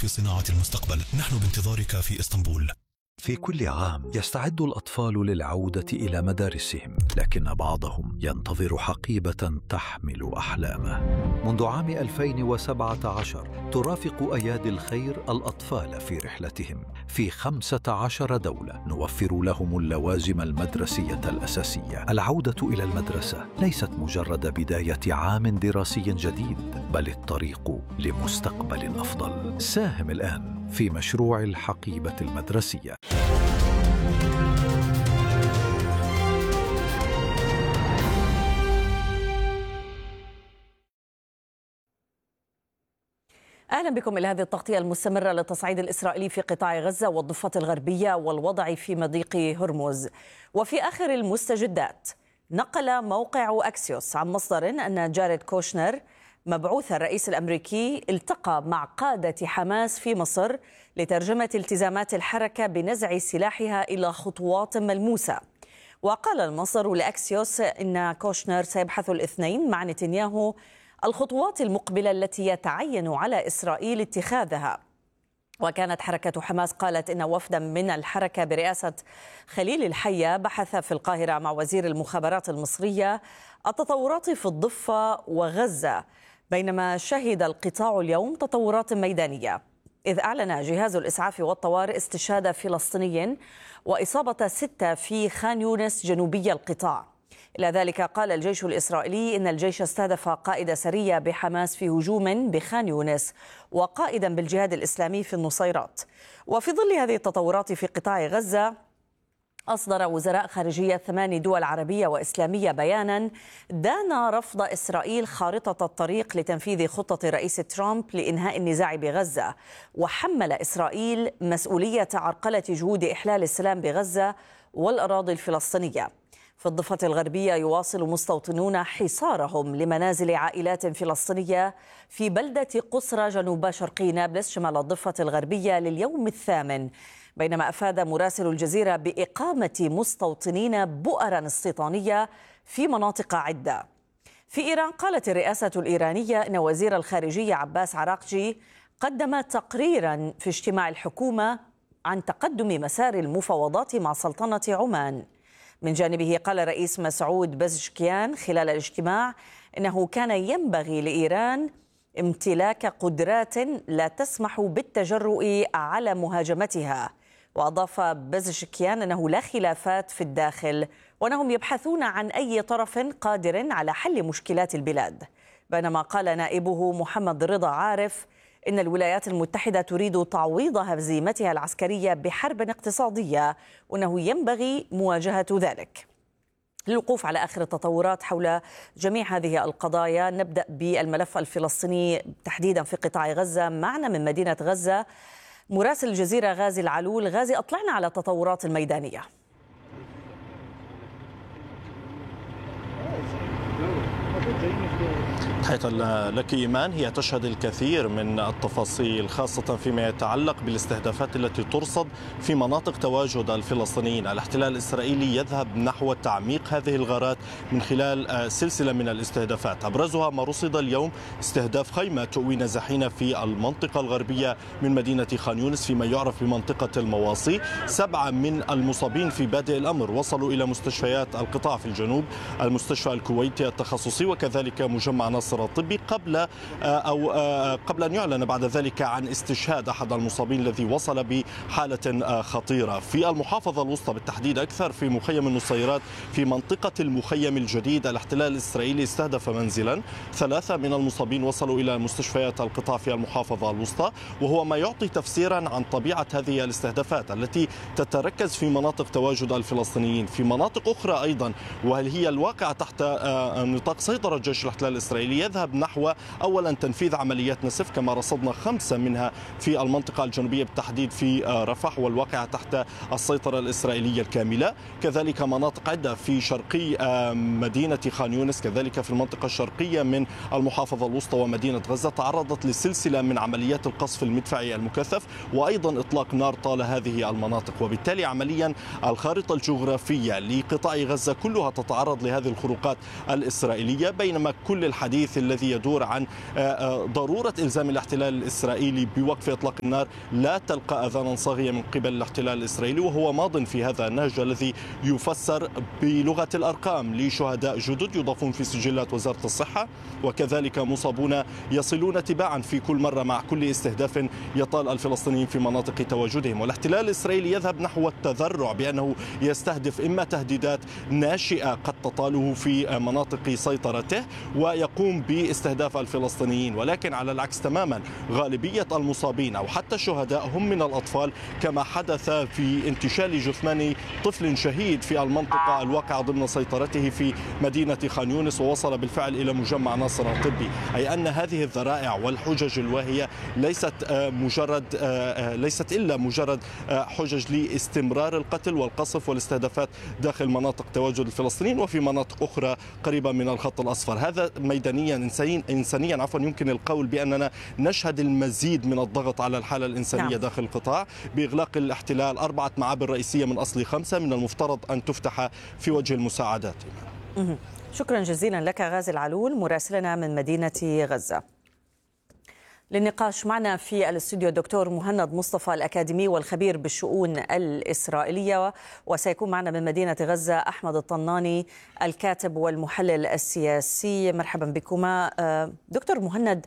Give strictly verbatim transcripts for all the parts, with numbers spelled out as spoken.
في صناعة المستقبل. نحن بانتظارك في إسطنبول. في كل عام يستعد الأطفال للعودة إلى مدارسهم، لكن بعضهم ينتظر حقيبة تحمل أحلامه. منذ عام ألفين وسبعة عشر ترافق أيادي الخير الأطفال في رحلتهم في خمسة عشر دولة، نوفر لهم اللوازم المدرسية الأساسية. العودة إلى المدرسة ليست مجرد بداية عام دراسي جديد، بل الطريق لمستقبل أفضل. ساهم الآن في مشروع الحقيبة المدرسية. أهلا بكم إلى هذه التغطية المستمرة للتصعيد الإسرائيلي في قطاع غزة والضفة الغربية والوضع في مضيق هرمز. وفي آخر المستجدات، نقل موقع أكسيوس عن مصدر أن جاريد كوشنر مبعوث الرئيس الأمريكي التقى مع قادة حماس في مصر لترجمة التزامات الحركة بنزع سلاحها إلى خطوات ملموسة. وقال المصدر لأكسيوس إن كوشنر سيبحث الاثنين مع نتنياهو الخطوات المقبلة التي يتعين على إسرائيل اتخاذها. وكانت حركة حماس قالت إن وفدا من الحركة برئاسة خليل الحية بحث في القاهرة مع وزير المخابرات المصرية التطورات في الضفة وغزة، بينما شهد القطاع اليوم تطورات ميدانية، إذ أعلن جهاز الإسعاف والطوارئ استشهاد فلسطيني وإصابة ستة في خان يونس جنوبي القطاع. إلى ذلك قال الجيش الإسرائيلي إن الجيش استهدف قائد سرية بحماس في هجوم بخان يونس وقائدا بالجهاد الإسلامي في النصيرات. وفي ظل هذه التطورات في قطاع غزة، أصدر وزراء خارجية ثماني دول عربية وإسلامية بيانا دان رفض إسرائيل خارطة الطريق لتنفيذ خطة الرئيس ترامب لإنهاء النزاع بغزة، وحمل إسرائيل مسؤولية عرقلة جهود إحلال السلام بغزة والأراضي الفلسطينية. في الضفة الغربية يواصل مستوطنون حصارهم لمنازل عائلات فلسطينية في بلدة قصرى جنوب شرقي نابلس شمال الضفة الغربية لليوم الثامن، بينما أفاد مراسل الجزيرة بإقامة مستوطنين بؤرا استيطانية في مناطق عدة. في إيران قالت الرئاسة الإيرانية أن وزير الخارجية عباس عراقجي قدم تقريرا في اجتماع الحكومة عن تقدم مسار المفاوضات مع سلطنة عمان. من جانبه قال رئيس مسعود بزشكيان خلال الاجتماع إنه كان ينبغي لإيران امتلاك قدرات لا تسمح بالتجرؤ على مهاجمتها. وأضاف بزشكيان أنه لا خلافات في الداخل وأنهم يبحثون عن أي طرف قادر على حل مشكلات البلاد. بينما قال نائبه محمد رضا عارف إن الولايات المتحدة تريد تعويض هزيمتها العسكرية بحرب اقتصادية وأنه ينبغي مواجهة ذلك. للوقوف على آخر التطورات حول جميع هذه القضايا، نبدأ بالملف الفلسطيني تحديدا في قطاع غزة. معنا من مدينة غزة مراسل الجزيرة غازي العلول. غازي، أطلعنا على التطورات الميدانية. تحية لك إيمان. هي تشهد الكثير من التفاصيل خاصة فيما يتعلق بالاستهدافات التي ترصد في مناطق تواجد الفلسطينيين. الاحتلال الإسرائيلي يذهب نحو تعميق هذه الغارات من خلال سلسلة من الاستهدافات، أبرزها ما رصد اليوم استهداف خيمة تؤوي نازحين في المنطقة الغربية من مدينة خان يونس فيما يعرف بمنطقة المواصي. سبعة من المصابين في بادئ الأمر وصلوا إلى مستشفيات القطاع في الجنوب، المستشفى الكويتي التخصصي وكذلك مجمع نصر الطبي، قبل أو قبل أن يعلن بعد ذلك عن استشهاد أحد المصابين الذي وصل بحالة خطيرة. في المحافظة الوسطى بالتحديد أكثر في مخيم النصيرات في منطقة المخيم الجديد، الاحتلال الإسرائيلي استهدف منزلا، ثلاثة من المصابين وصلوا إلى مستشفيات القطاع في المحافظة الوسطى، وهو ما يعطي تفسيرا عن طبيعة هذه الاستهدافات التي تتركز في مناطق تواجد الفلسطينيين. في مناطق أخرى أيضا وهل هي الواقعة تحت نطاق سيطرة جيش الاحتلال الإسرائيلي يذهب نحو أولا تنفيذ عمليات نسف، كما رصدنا خمسة منها في المنطقة الجنوبية بالتحديد في رفح والواقعة تحت السيطرة الإسرائيلية الكاملة، كذلك مناطق عدة في شرقي مدينة خان يونس، كذلك في المنطقة الشرقية من المحافظة الوسطى ومدينة غزة تعرضت لسلسلة من عمليات القصف المدفعي المكثف وأيضا إطلاق نار طال هذه المناطق. وبالتالي عمليا الخارطة الجغرافية لقطاع غزة كلها تتعرض لهذه الخروقات الإسرائيلية، بينما كل الحديث الحديث الذي يدور عن ضرورة إلزام الاحتلال الإسرائيلي بوقف إطلاق النار لا تلقى أذانا صاغية من قبل الاحتلال الإسرائيلي، وهو ماض في هذا النهج الذي يفسر بلغة الأرقام لشهداء جدد يضافون في سجلات وزارة الصحة، وكذلك مصابون يصلون تباعا في كل مرة مع كل استهداف يطال الفلسطينيين في مناطق تواجدهم. والاحتلال الإسرائيلي يذهب نحو التذرع بأنه يستهدف إما تهديدات ناشئة قد تطاله في مناطق سيطرته ويقوم باستهداف الفلسطينيين، ولكن على العكس تماما غالبية المصابين أو حتى الشهداء هم من الأطفال، كما حدث في انتشال جثمان طفل شهيد في المنطقة الواقعة ضمن سيطرته في مدينة خان يونس، ووصل بالفعل إلى مجمع ناصر الطبي. أي أن هذه الذرائع والحجج الواهية ليست مجرد ليست إلا مجرد حجج لاستمرار القتل والقصف والاستهدافات داخل مناطق تواجد الفلسطينيين وفي مناطق أخرى قريبة من الخط الأصفر. هذا ميدانيا إنسانيا, إنسانيا عفوا يمكن القول بأننا نشهد المزيد من الضغط على الحالة الإنسانية نعم. داخل القطاع بإغلاق الاحتلال أربعة معابر رئيسية من أصل خمسة من المفترض أن تفتح في وجه المساعدات. شكرا جزيلا لك غازي العلول مراسلنا من مدينة غزة. للنقاش معنا في الاستوديو الدكتور مهند مصطفى الأكاديمي والخبير بالشؤون الإسرائيلية، وسيكون معنا من مدينة غزة أحمد الطناني الكاتب والمحلل السياسي. مرحبا بكما. دكتور مهند،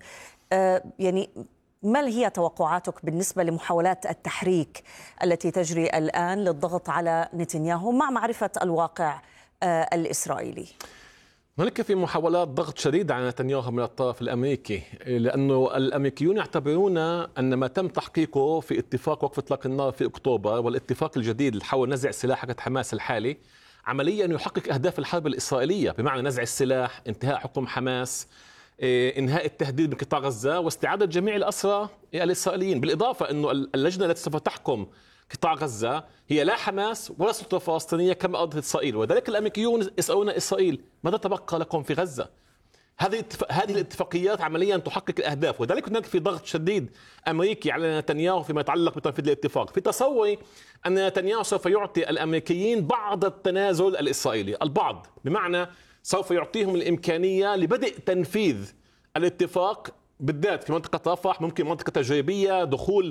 يعني ما هي توقعاتك بالنسبة لمحاولات التحريك التي تجري الآن للضغط على نتنياهو مع معرفة الواقع الإسرائيلي؟ هناك في محاولات ضغط شديد على نتنياهو من الطرف الأمريكي، لأنه الأمريكيون يعتبرون أن ما تم تحقيقه في اتفاق وقف إطلاق النار في أكتوبر والاتفاق الجديد حول نزع السلاح حق حماس الحالي عمليا يحقق أهداف الحرب الإسرائيلية، بمعنى نزع السلاح، انتهاء حكم حماس، انهاء التهديد من قطاع غزة واستعادة جميع الأسرى الإسرائيليين. بالإضافة أنه اللجنة التي سوف تحكم قطاع غزة هي لا حماس ولا سلطة فلسطينية كما أرادت إسرائيل، وذلك الأمريكيون يسألون إسرائيل ماذا تبقى لكم في غزة؟ هذه هذه الاتفاقيات عمليا تحقق الأهداف، وذلك هناك في ضغط شديد أمريكي على نتنياهو فيما يتعلق بتنفيذ الاتفاق. في تصوري أن نتنياهو سوف يعطي الأمريكيين بعض التنازل الإسرائيلي، البعض بمعنى سوف يعطيهم الإمكانية لبدء تنفيذ الاتفاق بالذات في منطقة رفح، ممكن منطقة تجريبية، دخول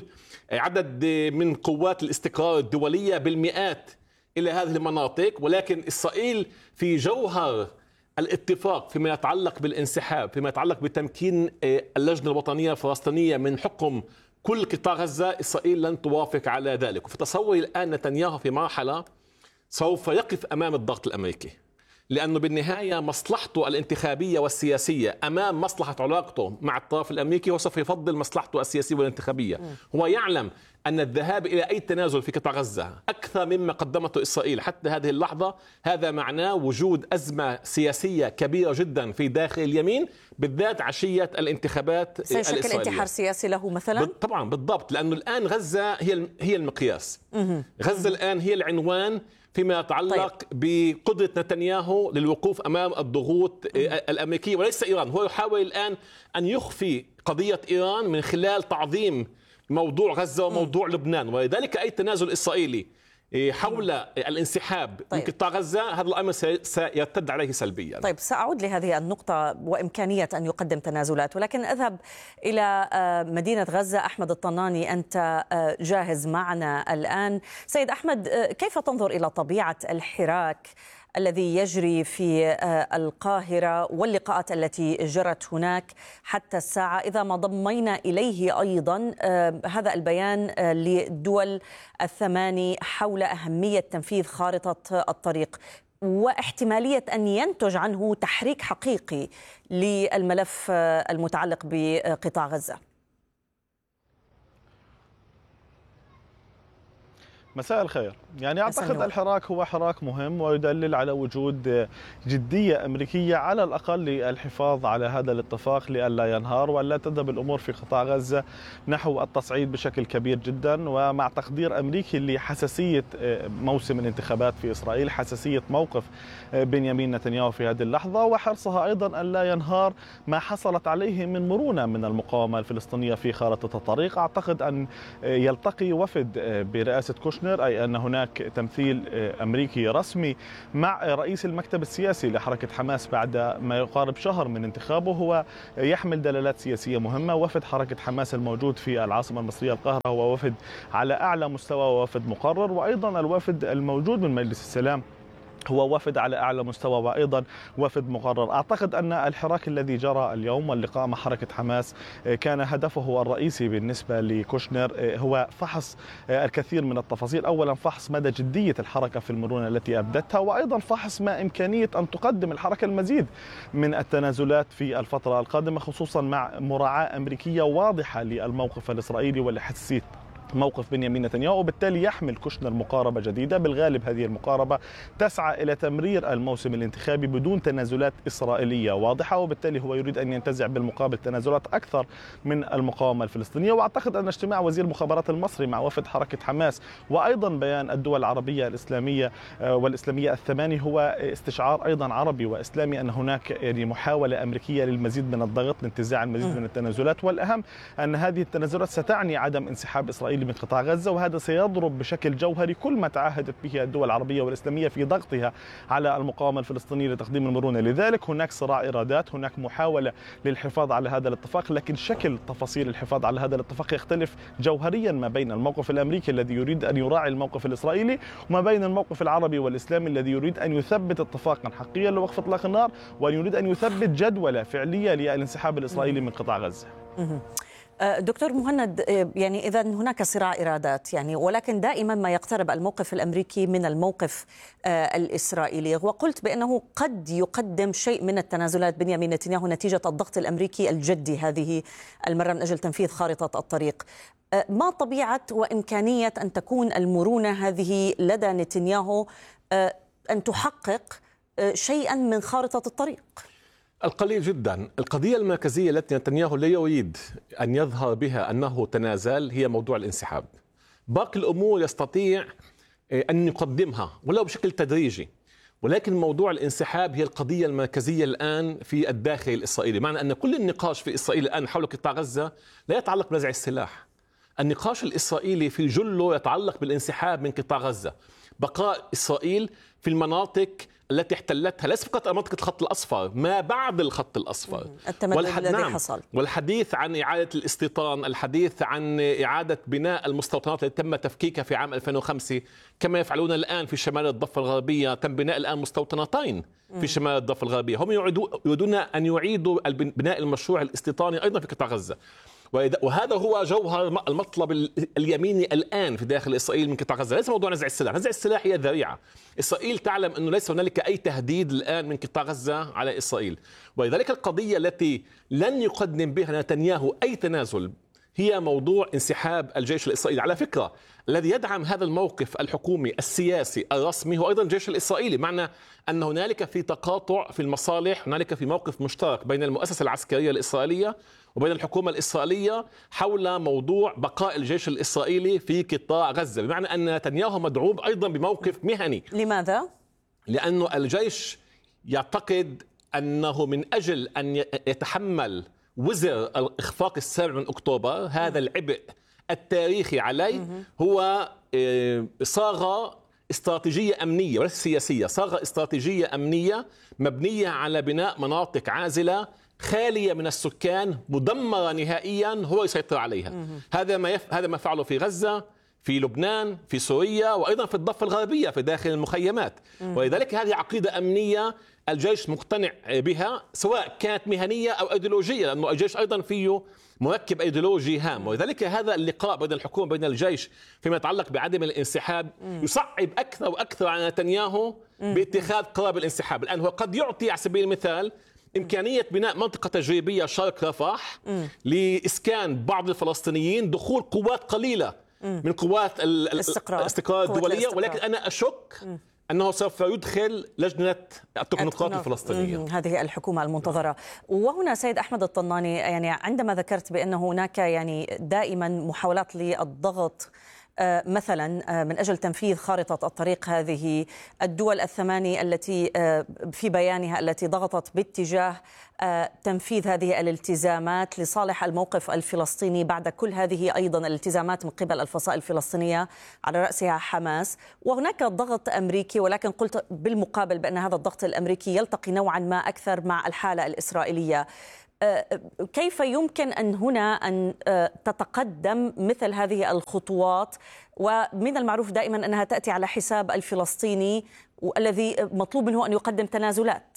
عدد من قوات الاستقرار الدولية بالمئات إلى هذه المناطق. ولكن إسرائيل في جوهر الاتفاق فيما يتعلق بالانسحاب، فيما يتعلق بتمكين اللجنة الوطنية الفلسطينية من حكم كل قطاع غزة، إسرائيل لن توافق على ذلك. وفي تصوري الآن نتنياهو في مرحلة سوف يقف أمام الضغط الأمريكي، لأنه بالنهاية مصلحته الانتخابية والسياسية أمام مصلحة علاقته مع الطرف الأمريكي، وسوف يفضل مصلحته السياسية والانتخابية. هو يعلم أن الذهاب إلى أي تنازل في قطاع غزة أكثر مما قدمته إسرائيل حتى هذه اللحظة، هذا معناه وجود أزمة سياسية كبيرة جدا في داخل اليمين، بالذات عشية الانتخابات الإسرائيلية. سيشكل انتحار سياسي له مثلا؟ طبعا بالضبط، لأنه الآن غزة هي هي المقياس. غزة الآن هي العنوان فيما يتعلق طيب. بقدرة نتنياهو للوقوف أمام الضغوط الأمريكية وليس إيران. هو يحاول الآن أن يخفي قضية إيران من خلال تعظيم موضوع غزة وموضوع م. لبنان، ولذلك أي تنازل إسرائيلي حول الانسحاب طيب. من قطاع غزة هذا الأمر سيرتد عليه سلبيا. طيب سأعود لهذه النقطة وإمكانية أن يقدم تنازلات، ولكن أذهب إلى مدينة غزة. أحمد الطناني، أنت جاهز معنا الآن. سيد أحمد، كيف تنظر إلى طبيعة الحراك الذي يجري في القاهرة واللقاءات التي جرت هناك حتى الساعة، إذا ما ضمينا إليه أيضا هذا البيان للدول الثماني حول أهمية تنفيذ خارطة الطريق واحتمالية أن ينتج عنه تحريك حقيقي للملف المتعلق بقطاع غزة؟ مساء الخير. يعني أعتقد الحراك هو حراك مهم ويدلل على وجود جدية أمريكية على الأقل للحفاظ على هذا الاتفاق لئلا ينهار ولا تذهب الأمور في قطاع غزة نحو التصعيد بشكل كبير جدا. ومع تقدير أمريكي لحساسية موسم الانتخابات في إسرائيل، حساسية موقف بنيامين نتنياهو في هذه اللحظة، وحرصها أيضا أن لا ينهار ما حصلت عليه من مرونة من المقاومة الفلسطينية في خارطة الطريق. أعتقد أن يلتقي وفد برئاسة كوشنر كوشنر، أي أن هناك تمثيل أمريكي رسمي مع رئيس المكتب السياسي لحركة حماس بعد ما يقارب شهر من انتخابه، هو يحمل دلالات سياسية مهمة. وفد حركة حماس الموجود في العاصمة المصرية القاهرة هو وفد على أعلى مستوى ووفد مقرر، وأيضا الوفد الموجود من مجلس السلام هو وفد على أعلى مستوى وأيضا وفد مقرر. أعتقد أن الحراك الذي جرى اليوم واللقاء مع حركة حماس كان هدفه الرئيسي بالنسبة لكوشنر هو فحص الكثير من التفاصيل. أولا فحص مدى جدية الحركة في المرونة التي أبدتها، وأيضا فحص ما إمكانية أن تقدم الحركة المزيد من التنازلات في الفترة القادمة، خصوصا مع مراعاة أمريكية واضحة للموقف الإسرائيلي والحساسية موقف بنيامين نتنياهو. وبالتالي يحمل كوشنر مقاربة جديدة. بالغالب هذه المقاربة تسعى إلى تمرير الموسم الانتخابي بدون تنازلات إسرائيلية واضحة، وبالتالي هو يريد أن ينتزع بالمقابل تنازلات أكثر من المقاومة الفلسطينية. وأعتقد أن اجتماع وزير المخابرات المصري مع وفد حركة حماس وأيضا بيان الدول العربية الإسلامية والإسلامية الثماني هو استشعار أيضا عربي وإسلامي أن هناك يعني محاولة أمريكية للمزيد من الضغط لانتزاع المزيد من التنازلات، والأهم أن هذه التنازلات ستعني عدم انسحاب إسرائيل من قطاع غزة، وهذا سيضرب بشكل جوهري كل ما تعهدت به الدول العربية والإسلامية في ضغطها على المقاومة الفلسطينية لتقديم المرونة. لذلك هناك صراع إرادات، هناك محاولة للحفاظ على هذا الاتفاق، لكن شكل تفاصيل الحفاظ على هذا الاتفاق يختلف جوهريا ما بين الموقف الأمريكي الذي يريد أن يراعي الموقف الإسرائيلي وما بين الموقف العربي والإسلامي الذي يريد أن يثبت اتفاقا حقيقيا لوقف إطلاق النار، وأن يريد أن يثبت جدولة فعلية للانسحاب الإسرائيلي من قطاع غزة. دكتور مهند، يعني إذا هناك صراع إرادات يعني، ولكن دائما ما يقترب الموقف الأمريكي من الموقف الإسرائيلي، وقلت بأنه قد يقدم شيء من التنازلات بنيامين نتنياهو نتيجة الضغط الأمريكي الجدي هذه المرة من أجل تنفيذ خارطة الطريق. ما طبيعة وإمكانية أن تكون المرونة هذه لدى نتنياهو أن تحقق شيئا من خارطة الطريق؟ القليل جدا. القضية المركزية التي نتنياهو لا يريد أن يظهر بها أنه تنازل هي موضوع الانسحاب. باقي الأمور يستطيع أن يقدمها ولو بشكل تدريجي، ولكن موضوع الانسحاب هي القضية المركزية الآن في الداخل الإسرائيلي. معنى أن كل النقاش في إسرائيل الآن حول قطاع غزة لا يتعلق بنزع السلاح. النقاش الإسرائيلي في جله يتعلق بالانسحاب من قطاع غزة، بقاء إسرائيل في المناطق التي احتلتها، ليس فقط منطقة الخط الأصفر، ما بعد الخط الأصفر، التمدد الذي نعم. حصل، والحديث عن إعادة الاستيطان، الحديث عن إعادة بناء المستوطنات التي تم تفكيكها في عام ألفين وخمسة كما يفعلون الآن في شمال الضفة الغربية. تم بناء الآن مستوطنتين في شمال الضفة الغربية. هم يريدون أن يعيدوا بناء المشروع الاستيطاني أيضا في قطاع غزة، وهذا هو جوهر المطلب اليميني الآن في داخل إسرائيل من قطاع غزة. ليس موضوع نزع السلاح، نزع السلاح هي ذريعة. إسرائيل تعلم أنه ليس هنالك أي تهديد الآن من قطاع غزة على إسرائيل، ولذلك القضية التي لن يقدم بها نتنياهو أي تنازل هي موضوع انسحاب الجيش الإسرائيلي. على فكرة الذي يدعم هذا الموقف الحكومي السياسي الرسمي هو أيضا الجيش الإسرائيلي، معنى أن هنالك في تقاطع في المصالح، هنالك في موقف مشترك بين المؤسسة العسكرية الإسرائيلية وبين الحكومة الإسرائيلية حول موضوع بقاء الجيش الإسرائيلي في قطاع غزة، بمعنى أن نتنياهو مدعوم أيضا بموقف مهني. لماذا؟ لأنه الجيش يعتقد أنه من أجل أن يتحمل وزر الإخفاق السابع من أكتوبر، هذا العبء التاريخي عليه، هو صاغة استراتيجية أمنية وليس سياسية، صاغة استراتيجية أمنية مبنية على بناء مناطق عازلة خالية من السكان مدمرة نهائيا هو يسيطر عليها. هذا ما يف... هذا ما فعله في غزة، في لبنان، في سوريا، وأيضا في الضفة الغربية في داخل المخيمات. ولذلك هذه عقيدة أمنية الجيش مقتنع بها، سواء كانت مهنية أو أيديولوجية، لأنه الجيش أيضا فيه مركب أيديولوجي هام. ولذلك هذا اللقاء بين الحكومة بين الجيش فيما يتعلق بعدم الانسحاب يصعب أكثر وأكثر على نتنياهو باتخاذ قرار بالانسحاب. الآن هو قد يعطي على سبيل المثال إمكانية بناء منطقة تجريبية شرق رفح لإسكان بعض الفلسطينيين، دخول قوات قليلة من قوات الاستقرار الدولية، ولكن أنا أشك أنه سوف يدخل لجنة التكنوقراط الفلسطينية. هذه الحكومة المنتظرة. وهنا سيد أحمد الطناني، يعني عندما ذكرت بأن هناك يعني دائما محاولات للضغط مثلا من أجل تنفيذ خارطة الطريق هذه الدول الثمانية التي في بيانها التي ضغطت باتجاه تنفيذ هذه الالتزامات لصالح الموقف الفلسطيني بعد كل هذه أيضا الالتزامات من قبل الفصائل الفلسطينية على رأسها حماس، وهناك ضغط أمريكي، ولكن قلت بالمقابل بأن هذا الضغط الأمريكي يلتقي نوعا ما أكثر مع الحالة الإسرائيلية. كيف يمكن أن هنا أن تتقدم مثل هذه الخطوات، ومن المعروف دائما أنها تأتي على حساب الفلسطيني والذي مطلوب منه أن يقدم تنازلات؟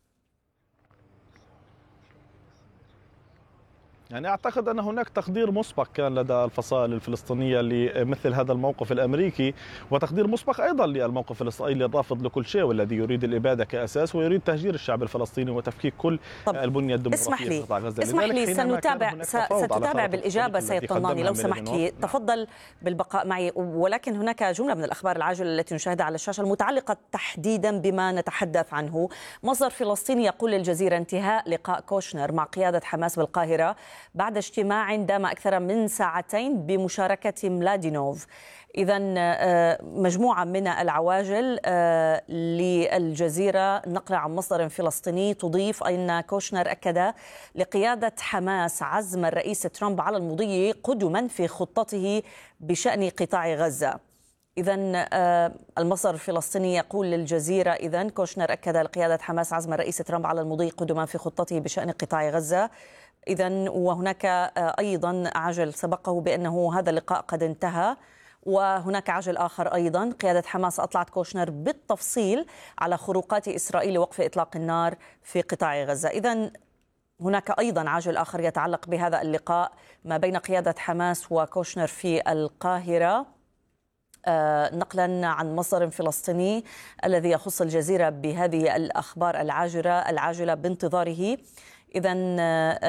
يعني أعتقد أن هناك تقدير مسبق كان لدى الفصائل الفلسطينية لمثل هذا الموقف الأمريكي، وتقدير مسبق أيضا للموقف الإسرائيلي الرافض لكل شيء والذي يريد الإبادة كأساس ويريد تهجير الشعب الفلسطيني وتفكيك كل البنية الديمقراطية في قطاع غزة. اسمح لي سنتابع ستتابع بالإجابة سيد طناني لو سمحت لي. تفضل بالبقاء معي. ولكن هناك جملة من الأخبار العاجلة التي نشاهدها على الشاشة المتعلقة تحديدا بما نتحدث عنه. مصدر فلسطيني يقول للجزيرة انتهاء لقاء كوشنر مع قيادة حماس بالقاهرة بعد اجتماع دام أكثر من ساعتين بمشاركة ملادينوف. إذن مجموعة من العواجل للجزيرة نقل عن مصدر فلسطيني تضيف أن كوشنر أكد لقيادة حماس عزم الرئيس ترامب على المضي قدما في خطته بشأن قطاع غزة. إذن المصدر الفلسطيني يقول للجزيرة إذن كوشنر أكد لقيادة حماس عزم الرئيس ترامب على المضي قدما في خطته بشأن قطاع غزة. إذن وهناك أيضا عجل سبقه بأنه هذا اللقاء قد انتهى، وهناك عجل آخر أيضا قيادة حماس أطلعت كوشنر بالتفصيل على خروقات إسرائيل لوقف إطلاق النار في قطاع غزة. إذن هناك أيضا عجل آخر يتعلق بهذا اللقاء ما بين قيادة حماس وكوشنر في القاهرة، نقلا عن مصدر فلسطيني الذي يخص الجزيرة بهذه الأخبار العاجلة العاجلة بانتظاره. إذن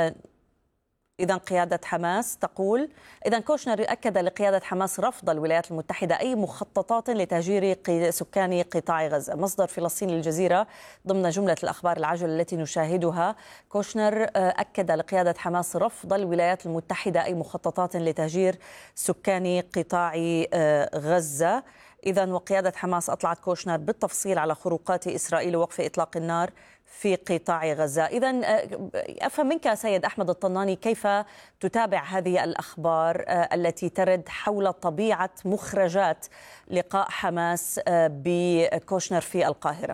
إذن قيادة حماس تقول إذن كوشنر أكد لقيادة حماس رفض الولايات المتحدة أي مخططات لتهجير سكان قطاع غزة. مصدر فلسطيني للجزيرة ضمن جملة الأخبار العاجلة التي نشاهدها. كوشنر أكد لقيادة حماس رفض الولايات المتحدة أي مخططات لتهجير سكان قطاع غزة. إذن وقيادة حماس أطلعت كوشنر بالتفصيل على خروقات إسرائيل ووقف إطلاق النار في قطاع غزة. إذن أفهم منك سيد أحمد الطناني كيف تتابع هذه الأخبار التي ترد حول طبيعة مخرجات لقاء حماس بكوشنر في القاهرة؟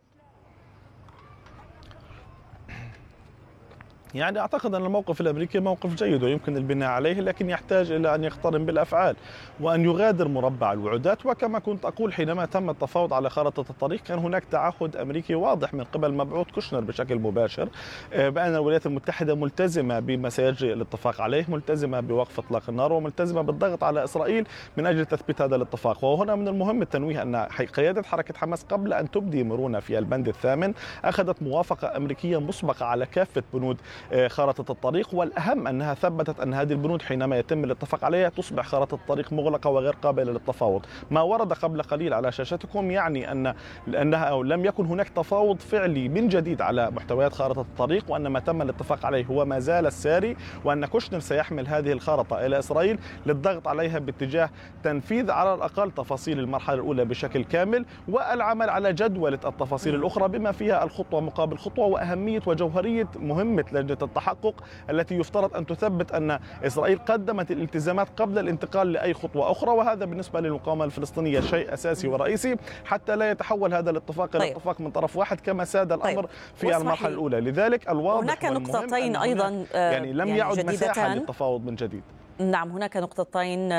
يعني أعتقد أن الموقف الأمريكي موقف جيد ويمكن البناء عليه، لكن يحتاج إلى أن يقترن بالأفعال وأن يغادر مربع الوعودات. وكما كنت أقول حينما تم التفاوض على خارطة الطريق كان هناك تعهد أمريكي واضح من قبل مبعوث كوشنر بشكل مباشر بأن الولايات المتحدة ملتزمة بما سيجري الاتفاق عليه، ملتزمة بوقف إطلاق النار، وملتزمة بالضغط على إسرائيل من أجل تثبيت هذا الاتفاق. وهنا من المهم التنويه أن قيادة حركة حماس قبل أن تبدي مرونة في البند الثامن أخذت موافقة أمريكية مسبقة على كافة بنود خارطة الطريق، والأهم أنها ثبتت أن هذه البنود حينما يتم الاتفاق عليها تصبح خارطة الطريق مغلقة وغير قابلة للتفاوض. ما ورد قبل قليل على شاشتكم يعني أن لأنها لم يكن هناك تفاوض فعلي من جديد على محتويات خارطة الطريق، وأن ما تم الاتفاق عليه هو ما زال الساري، وأن كوشنر سيحمل هذه الخارطة إلى إسرائيل للضغط عليها باتجاه تنفيذ على الأقل تفاصيل المرحلة الأولى بشكل كامل، والعمل على جدولة التفاصيل الأخرى بما فيها الخطوة مقابل خطوة، وأهمية وجوهرية مهمة لجنة التحقق التي يفترض أن تثبت أن إسرائيل قدمت الالتزامات قبل الانتقال لأي خطوة أخرى. وهذا بالنسبة للمقاومة الفلسطينية شيء أساسي ورئيسي حتى لا يتحول هذا الاتفاق إلى طيب. اتفاق من طرف واحد كما ساد الأمر طيب. في المرحلة الأولى. لذلك الواضح هناك نقطتين أيضا يعني لم يعني يعد جديدتان. مساحة للتفاوض من جديد. نعم، هناك نقطتين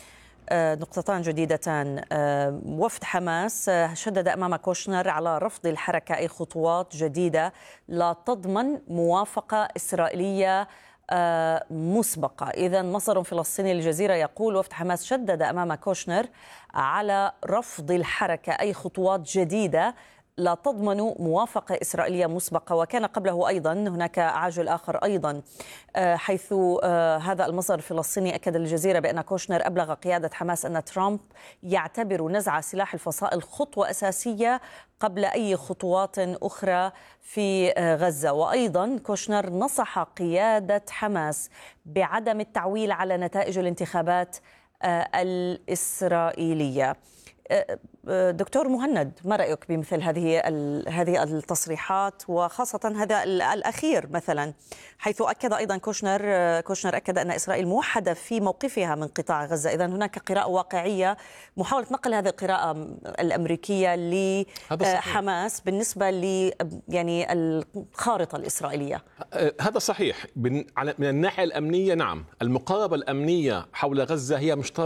نقطتان جديدتان. وفد حماس شدد أمام كوشنر على رفض الحركة أي خطوات جديدة لا تضمن موافقة إسرائيلية مسبقة. إذن مصدر فلسطيني للجزيرة يقول وفد حماس شدد أمام كوشنر على رفض الحركة أي خطوات جديدة لا تضمن موافقة إسرائيلية مسبقة. وكان قبله أيضا هناك عاجل آخر أيضا حيث هذا المصدر الفلسطيني أكد للجزيرة بأن كوشنر أبلغ قيادة حماس أن ترامب يعتبر نزع سلاح الفصائل خطوة أساسية قبل أي خطوات أخرى في غزة. وأيضا كوشنر نصح قيادة حماس بعدم التعويل على نتائج الانتخابات الإسرائيلية. دكتور مهند، ما رأيك بمثل هذه هذه التصريحات، وخاصة هذا الأخير مثلا، حيث أكد أيضا كوشنر كوشنر أكد أن إسرائيل موحدة في موقفها من قطاع غزة. إذن هناك قراءة واقعية، محاولة نقل هذه القراءة الأمريكية لحماس بالنسبة ل يعني الخارطة الإسرائيلية. هذا صحيح. من الناحية الأمنية نعم، المقاربة الأمنية حول غزة هي مشتركة